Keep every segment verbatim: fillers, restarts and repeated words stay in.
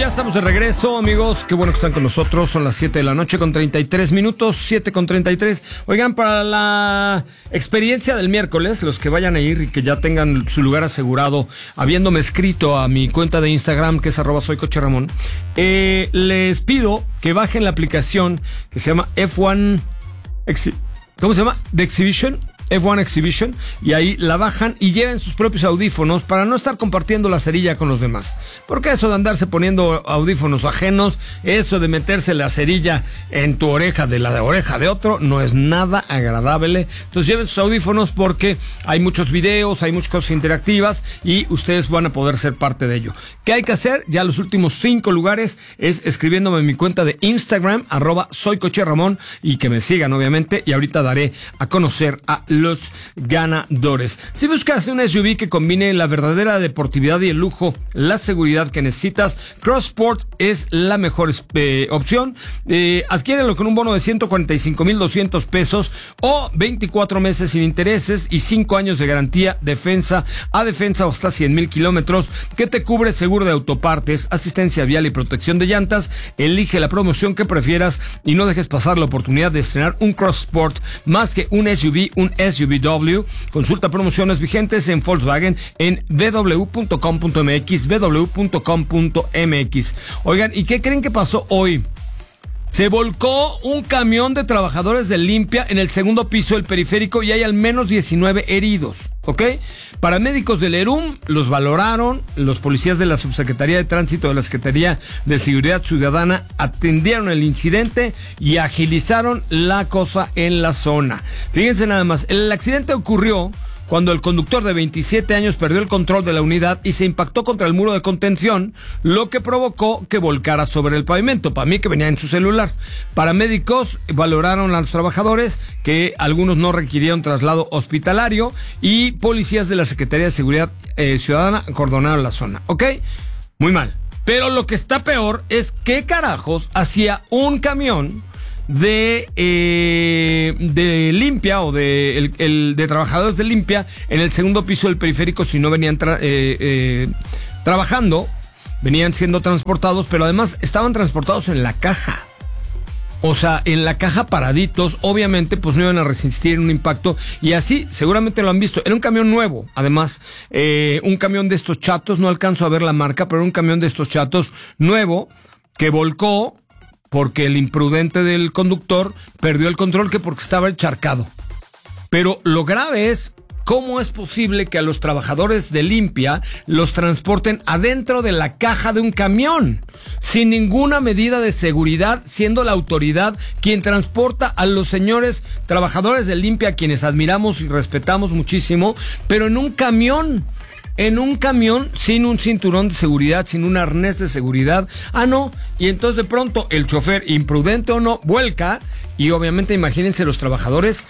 ya estamos de regreso, amigos. Qué bueno que están con nosotros. Son las siete de la noche con treinta y tres minutos. siete con treinta y tres. Oigan, para la experiencia del miércoles, los que vayan a ir y que ya tengan su lugar asegurado, habiéndome escrito a mi cuenta de Instagram, que es arroba soy Coche Ramón, eh, les pido que bajen la aplicación que se llama F uno Exi- ¿Cómo se llama? The Exhibition. F uno Exhibition, y ahí la bajan y lleven sus propios audífonos para no estar compartiendo la cerilla con los demás. Porque eso de andarse poniendo audífonos ajenos, eso de meterse la cerilla en tu oreja de la oreja de otro, no es nada agradable. Entonces lleven sus audífonos porque hay muchos videos, hay muchas cosas interactivas y ustedes van a poder ser parte de ello. ¿Qué hay que hacer? Ya los últimos cinco lugares es escribiéndome en mi cuenta de Instagram, arroba soy Coche Ramón, y que me sigan obviamente, y ahorita daré a conocer a los ganadores. Si buscas un S U V que combine la verdadera deportividad y el lujo, la seguridad que necesitas, Crossport es la mejor eh, opción. Eh, adquiérelo con un bono de ciento cuarenta y cinco mil doscientos pesos o veinticuatro meses sin intereses y cinco años de garantía, defensa a defensa o hasta cien mil kilómetros, que te cubre seguro de autopartes, asistencia vial y protección de llantas. Elige la promoción que prefieras y no dejes pasar la oportunidad de estrenar un Crossport más que un S U V, un S U V W. Consulta promociones vigentes en Volkswagen en w w w punto com punto m x, w w w punto com punto m x. Oigan, ¿y qué creen que pasó hoy? Se volcó un camión de trabajadores de limpia en el segundo piso del periférico y hay al menos diecinueve heridos, ¿ok? Paramédicos del ERUM los valoraron, los policías de la Subsecretaría de Tránsito de la Secretaría de Seguridad Ciudadana atendieron el incidente y agilizaron la cosa en la zona. Fíjense nada más, el accidente ocurrió cuando el conductor de veintisiete años perdió el control de la unidad y se impactó contra el muro de contención, lo que provocó que volcara sobre el pavimento. Para mí que venía en su celular. Paramédicos valoraron a los trabajadores, que algunos no requirieron traslado hospitalario, y policías de la Secretaría de Seguridad eh, Ciudadana acordonaron la zona. ¿Ok? Muy mal. Pero lo que está peor es qué carajos hacía un camión de eh, de limpia o de el, el de trabajadores de limpia en el segundo piso del periférico si no venían tra- eh, eh, trabajando, venían siendo transportados, pero además estaban transportados en la caja. O sea, en la caja paraditos, obviamente pues no iban a resistir un impacto, y así seguramente lo han visto. Era un camión nuevo, además, eh, un camión de estos chatos, no alcanzo a ver la marca, pero un camión de estos chatos nuevo que volcó porque el imprudente del conductor perdió el control, que porque estaba encharcado. Pero lo grave es cómo es posible que a los trabajadores de limpia los transporten adentro de la caja de un camión, sin ninguna medida de seguridad, siendo la autoridad quien transporta a los señores trabajadores de limpia, a quienes admiramos y respetamos muchísimo, pero en un camión. En un camión sin un cinturón de seguridad, sin un arnés de seguridad. Ah, no. Y entonces de pronto el chofer, imprudente o no, vuelca. Y obviamente imagínense los trabajadores,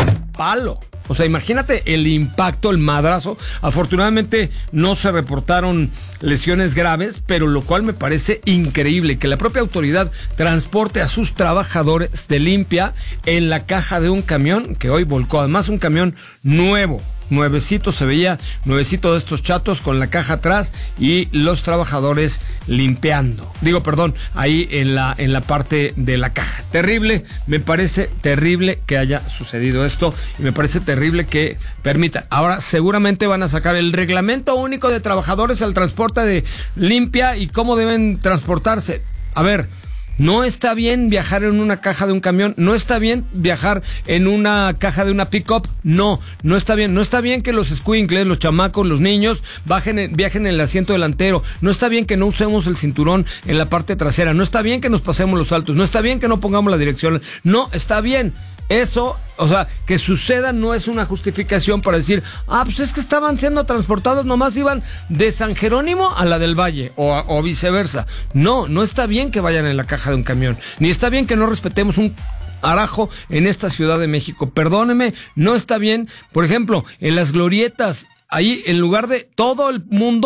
palo. O sea, imagínate el impacto, el madrazo. Afortunadamente no se reportaron lesiones graves, pero lo cual me parece increíble que la propia autoridad transporte a sus trabajadores de limpia en la caja de un camión que hoy volcó. Además, un camión nuevo. Nuevecito, se veía nuevecito de estos chatos con la caja atrás y los trabajadores limpiando. Digo, perdón, ahí en la, en la parte de la caja. Terrible, me parece terrible que haya sucedido esto y me parece terrible que permitan. Ahora seguramente van a sacar el reglamento único de trabajadores al transporte de limpia y cómo deben transportarse. A ver, no está bien viajar en una caja de un camión, no está bien viajar en una caja de una pick-up, no, no está bien, no está bien que los escuincles, los chamacos, los niños bajen, en, viajen en el asiento delantero, no está bien que no usemos el cinturón en la parte trasera, no está bien que nos pasemos los saltos, no está bien que no pongamos la dirección, no está bien. Eso, o sea, que suceda no es una justificación para decir, ah, pues es que estaban siendo transportados, nomás iban de San Jerónimo a la del Valle, o, o viceversa. No, no está bien que vayan en la caja de un camión, ni está bien que no respetemos un arajo en esta Ciudad de México. Perdóneme, no está bien. Por ejemplo, en las glorietas, ahí en lugar de todo el mundo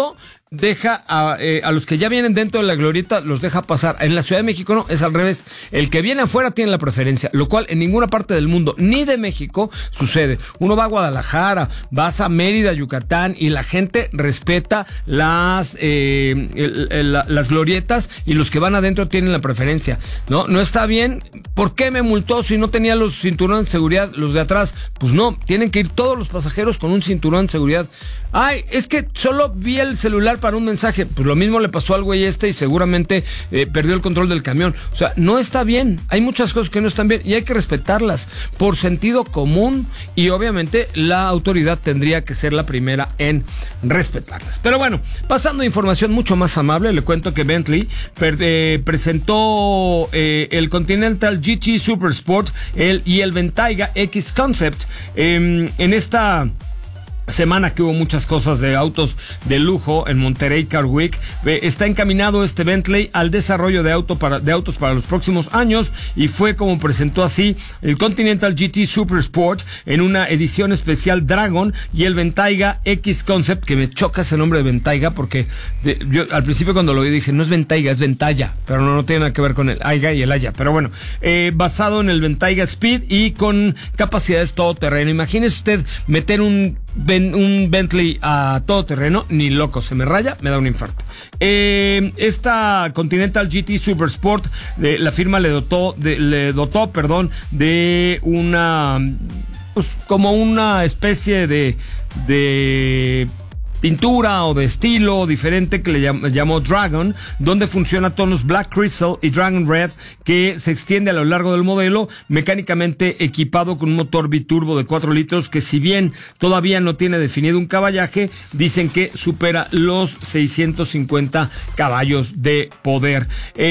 deja a, eh, a los que ya vienen dentro de la glorieta, los deja pasar. En la Ciudad de México no, es al revés. El que viene afuera tiene la preferencia, lo cual en ninguna parte del mundo, ni de México, sucede. Uno va a Guadalajara, vas a Mérida, Yucatán, y la gente respeta las, eh, el, el, la, las glorietas, y los que van adentro tienen la preferencia. No, no está bien. ¿Por qué me multó si no tenía los cinturones de seguridad, los de atrás? Pues no, tienen que ir todos los pasajeros con un cinturón de seguridad. Ay, es que solo vi el celular para un mensaje. Pues lo mismo le pasó al güey este y seguramente eh, perdió el control del camión. O sea, no está bien. Hay muchas cosas que no están bien y hay que respetarlas por sentido común, y obviamente la autoridad tendría que ser la primera en respetarlas. Pero bueno, pasando a información mucho más amable, le cuento que Bentley per, eh, presentó eh, el Continental G T Super Sport el, y el Bentayga X Concept eh, en esta semana que hubo muchas cosas de autos de lujo en Monterrey Car Week. Eh, está encaminado este Bentley al desarrollo de, auto para, de autos para los próximos años, y fue como presentó así el Continental G T Super Sport en una edición especial Dragon, y el Bentayga X Concept, que me choca ese nombre de Bentayga porque de, yo al principio cuando lo vi dije no es Bentayga, es Ventaya, pero no, no tiene nada que ver con el Aiga y el Aya. Pero bueno, eh, basado en el Bentayga Speed y con capacidades todoterreno. Imagínese usted meter un Ben, un Bentley a todo terreno, ni loco, se me raya, me da un infarto. Eh, esta Continental G T Super Sport, de, la firma le dotó, de, le dotó, perdón, de una, pues como una especie de, de pintura o de estilo diferente que le llam- llamó Dragon, donde funciona tonos Black Crystal y Dragon Red, que se extiende a lo largo del modelo, mecánicamente equipado con un motor biturbo de cuatro litros que, si bien todavía no tiene definido un caballaje, dicen que supera los seiscientos cincuenta caballos de poder.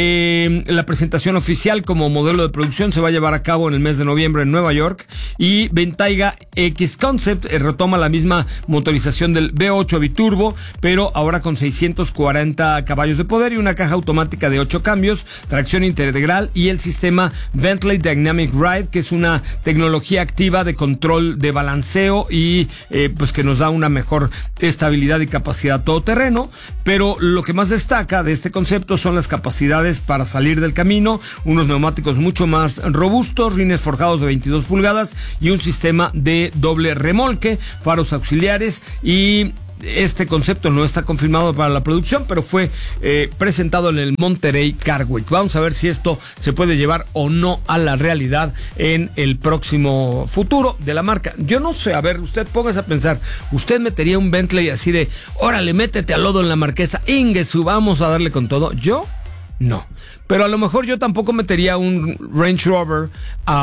Eh, la presentación oficial como modelo de producción se va a llevar a cabo en el mes de noviembre en Nueva York, y Bentayga X Concept eh, retoma la misma motorización del V ocho biturbo, pero ahora con seiscientos cuarenta caballos de poder y una caja automática de ocho cambios, tracción integral y el sistema Bentley Dynamic Ride, que es una tecnología activa de control de balanceo y eh, pues que nos da una mejor estabilidad y capacidad todoterreno. Pero lo que más destaca de este concepto son las capacidades para salir del camino, unos neumáticos mucho más robustos, rines forjados de veintidós pulgadas y un sistema de doble remolque, faros auxiliares. Y este concepto no está confirmado para la producción, pero fue eh, presentado en el Monterrey Car Week. Vamos a ver si esto se puede llevar o no a la realidad en el próximo futuro de la marca. Yo no sé, a ver, usted póngase a pensar, ¿usted metería un Bentley así de, órale, métete al lodo en la Marquesa, Ingesu, vamos a darle con todo? Yo, no. Pero a lo mejor yo tampoco metería un Range Rover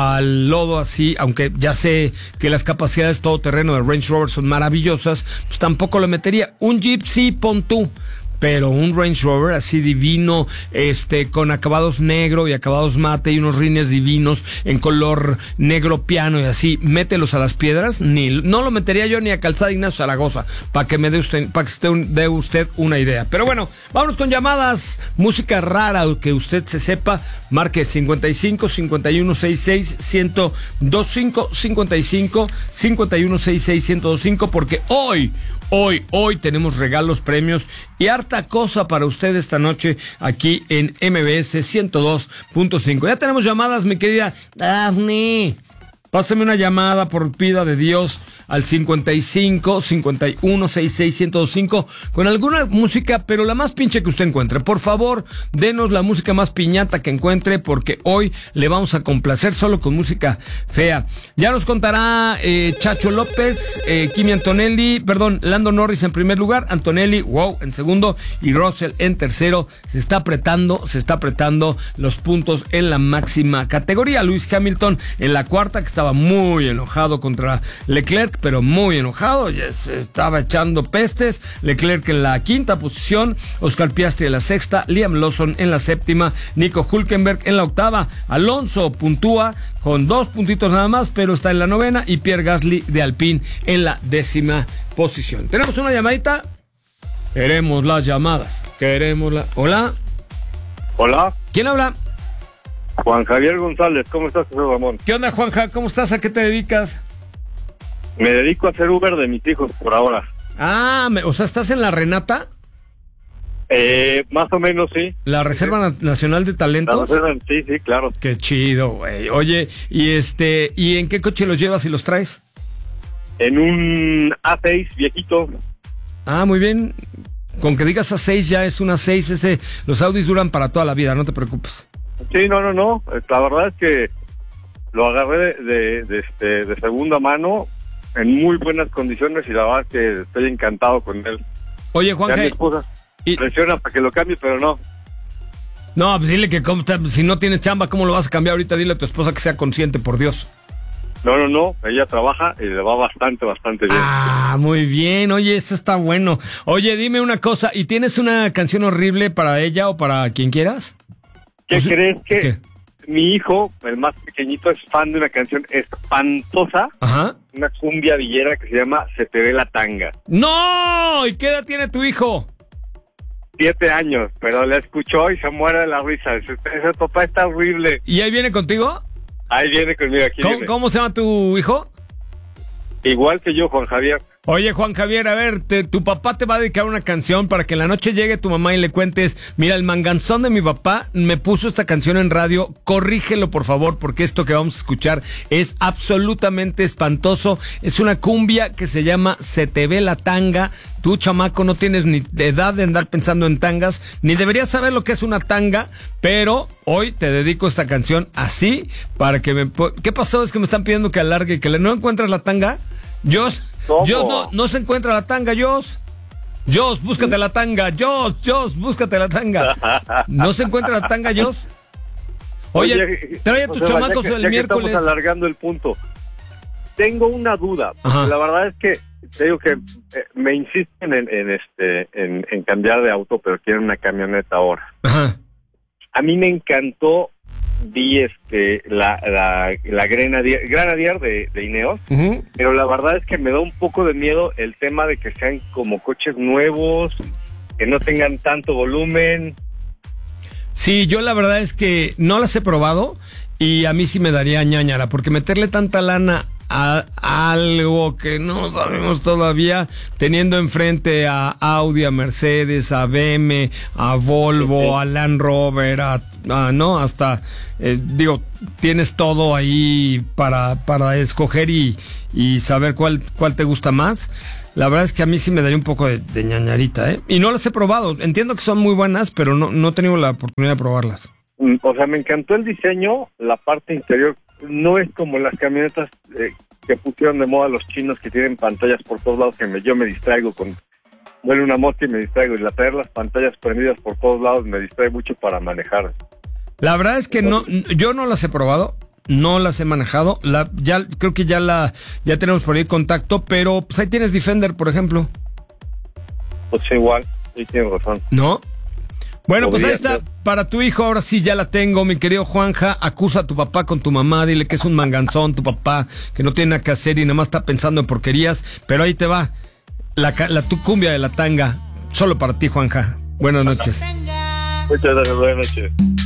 al lodo así, aunque ya sé que las capacidades todoterreno de Range Rover son maravillosas, pues tampoco lo metería. Un Jeep sí, pon tú, pero un Range Rover así divino, este, con acabados negro y acabados mate y unos rines divinos en color negro piano y así, mételos a las piedras, ni, no lo metería yo ni a Calzada Ignacio Zaragoza, para que me dé usted, para que esté un, dé usted una idea. Pero bueno, vámonos con llamadas, música rara que usted se sepa, marque cincuenta y cinco, cincuenta y uno, sesenta y seis, ciento veinticinco, cincuenta y cinco, cincuenta y uno, sesenta y seis, ciento veinticinco, porque hoy, Hoy, hoy tenemos regalos, premios y harta cosa para usted esta noche aquí en M B S ciento dos punto cinco. Ya tenemos llamadas, mi querida Daphne. Pásame una llamada por pida de Dios al cincuenta y cinco, cincuenta y uno, sesenta y seis, ciento veinticinco con alguna música, pero la más pinche que usted encuentre. Por favor, denos la música más piñata que encuentre, porque hoy le vamos a complacer solo con música fea. Ya nos contará eh, Chacho López, eh, Kimi Antonelli, perdón, Lando Norris en primer lugar, Antonelli, wow, en segundo y Russell en tercero. Se está apretando, se está apretando los puntos en la máxima categoría. Lewis Hamilton en la cuarta, que estaba muy enojado contra Leclerc, pero muy enojado, ya se estaba echando pestes. Leclerc en la quinta posición, Oscar Piastri en la sexta, Liam Lawson en la séptima, Nico Hülkenberg en la octava, Alonso puntúa con dos puntitos nada más, pero está en la novena, y Pierre Gasly de Alpine en la décima posición. Tenemos una llamadita, queremos las llamadas, queremos la... Hola. Hola. ¿Quién habla? Juan Javier González, ¿cómo estás, José Ramón? ¿Qué onda, Juanja? ¿Cómo estás? ¿A qué te dedicas? Me dedico a hacer Uber de mis hijos por ahora. Ah, me, o sea, ¿estás en la Renata? Eh, más o menos, sí. ¿La Reserva Nacional de Talentos? La reserva, sí, sí, claro. Qué chido, güey. Oye, y este, ¿y en qué coche los llevas y los traes? En un A seis viejito. Ah, muy bien. Con que digas A seis ya es una A seis, ese, los Audis duran para toda la vida, no te preocupes. Sí, no, no, no. La verdad es que lo agarré de, de, de, este, de segunda mano en muy buenas condiciones y la verdad es que estoy encantado con él. Oye, Ya mi Juanje, esposa y- presiona para que lo cambie, pero no. no, pues dile que cómo está- si no tienes chamba, ¿cómo lo vas a cambiar ahorita? Dile a tu esposa que sea consciente, por Dios. No, no, no. Ella trabaja y le va bastante, bastante bien. Ah, muy bien. Oye, eso está bueno. Oye, dime una cosa, ¿y tienes una canción horrible para ella o para quien quieras? ¿Qué o sea, crees que ¿qué? mi hijo, el más pequeñito, es fan de una canción espantosa, Ajá. una cumbia villera que se llama Se te ve la tanga? ¡No! ¿Y qué edad tiene tu hijo? Siete años, pero la escuchó y se muere de la risa. Ese, ese papá está horrible. ¿Y ahí viene contigo? Ahí viene conmigo, aquí ¿Cómo, viene. cómo se llama tu hijo? Igual que yo, Juan Javier. Oye, Juan Javier, a ver, te- tu papá te va a dedicar una canción para que en la noche llegue tu mamá y le cuentes, mira, el manganzón de mi papá me puso esta canción en radio, corrígelo por favor, porque esto que vamos a escuchar es absolutamente espantoso. Es una cumbia que se llama Se te ve la tanga. Tú, chamaco, no tienes ni edad de andar pensando en tangas, ni deberías saber lo que es una tanga, pero hoy te dedico esta canción así, para que me... po- ¿Qué pasó? Es que me están pidiendo que alargue y que le... ¿No encuentras la tanga? Jos, ¿Cómo? Jos, no, no se encuentra la tanga, Jos. Jos, búscate la tanga, Jos, Jos, búscate la tanga. ¿No se encuentra la tanga, Jos? Oye, trae a tus José, chamacos ya que- el ya que miércoles. Estamos alargando el punto. Tengo una duda. Ajá. La verdad es que te digo que eh, me insisten en, en este en, en cambiar de auto, pero quieren una camioneta ahora. Ajá. A mí me encantó, vi este la la, la Grenadier, Grenadier de, de Ineos, Ujú. pero la verdad es que me da un poco de miedo el tema de que sean como coches nuevos, que no tengan tanto volumen. Sí, yo la verdad es que no las he probado y a mí sí me daría ñañara, porque meterle tanta lana a, a algo que no sabemos todavía, teniendo enfrente a Audi, a Mercedes, a B M, a Volvo, Sí, sí. a Land Rover, a, a- no, hasta, eh, digo, tienes todo ahí para, para escoger y, y saber cuál, cuál te gusta más. La verdad es que a mí sí me daría un poco de, de ñañarita, ¿eh? Y no las he probado. Entiendo que son muy buenas, pero no, no he tenido la oportunidad de probarlas. Mm, O sea, me encantó el diseño, la parte interior no es como las camionetas eh, que pusieron de moda los chinos que tienen pantallas por todos lados, que me, yo me distraigo con... Vuelve una moto y me distraigo, y la traer las pantallas prendidas por todos lados me distrae mucho para manejar. La verdad es que no, yo no las he probado, no las he manejado. La, ya creo que ya la, ya tenemos por ahí contacto, pero pues ahí tienes Defender, por ejemplo, Pues igual, sí tienes razón. ¿no? Bueno, pues ahí Podría está, ser. para tu hijo, ahora sí ya la tengo, mi querido Juanja. Acusa a tu papá con tu mamá, dile que es un manganzón tu papá, que no tiene nada que hacer y nada más está pensando en porquerías. Pero ahí te va, la, ca- la tu cumbia de la tanga, solo para ti, Juanja. Buenas noches. Muchas gracias, buenas noches.